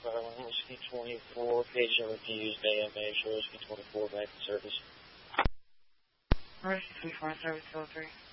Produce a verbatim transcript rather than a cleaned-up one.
uh, Whiskey twenty-four, page number P used A M A, show Whiskey twenty-four, back in service. Whiskey twenty-four, service, go three.